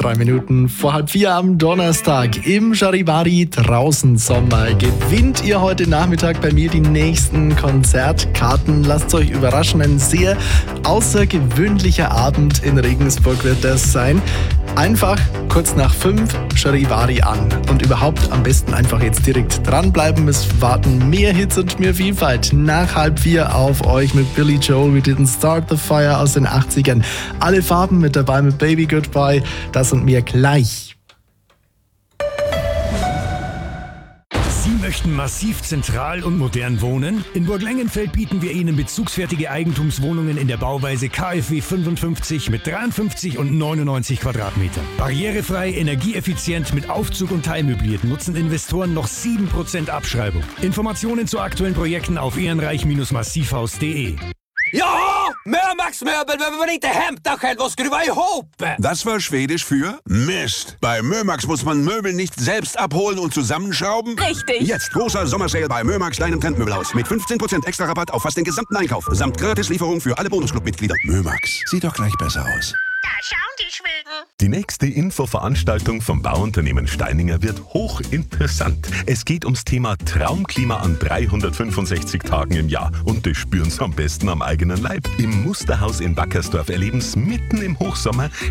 3 Minuten vor 3:30 am Donnerstag im Charivari draußen Sommer. Gewinnt ihr heute Nachmittag bei mir die nächsten Konzertkarten? Lasst euch überraschen, ein sehr außergewöhnlicher Abend in Regensburg wird das sein. Einfach kurz nach 5 Charivari an und überhaupt am besten einfach jetzt direkt dranbleiben. Es warten mehr Hits und mehr Vielfalt nach 3:30 auf euch mit Billy Joel, We Didn't Start the Fire aus den 80ern. Alle Farben mit dabei mit Baby Goodbye, das und mehr gleich. Sie möchten massiv zentral und modern wohnen? In Burglengenfeld bieten wir Ihnen bezugsfertige Eigentumswohnungen in der Bauweise KfW 55 mit 53 und 99 Quadratmetern. Barrierefrei, energieeffizient mit Aufzug und teilmöbliert nutzen Investoren noch 7% Abschreibung. Informationen zu aktuellen Projekten auf ehrenreich-massivhaus.de. Ja, Mörmax Möbel, wenn man inte hämtar själv och skruva ihop. Das war Schwedisch für Mist. Bei Mörmax muss man Möbel nicht selbst abholen und zusammenschrauben. Richtig. Jetzt großer Sommersale bei Mörmax, deinem Trendmöbelhaus. Mit 15% extra Rabatt auf fast den gesamten Einkauf. Samt Gratislieferung für alle Bonusclub-Mitglieder. Mörmax, sieht doch gleich besser aus. Da schauen die Schweden. Die nächste Infoveranstaltung vom Bauunternehmen Steininger wird hochinteressant. Es geht ums Thema Traumklima an 365 Tagen im Jahr. Und das spüren Sie am besten am eigenen Leib. Im Musterhaus in Wackersdorf erleben Sie mitten im Hochsommer